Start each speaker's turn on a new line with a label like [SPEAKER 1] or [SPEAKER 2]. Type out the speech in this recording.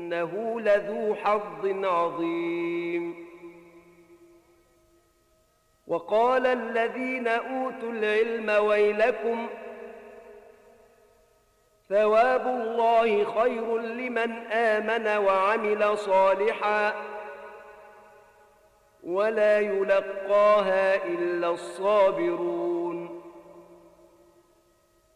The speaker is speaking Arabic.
[SPEAKER 1] إنه لذو حظ عظيم. وقال الذين أوتوا العلم ويلكم ثواب الله خير لمن آمن وعمل صالحا ولا يلقاها إلا الصابرون.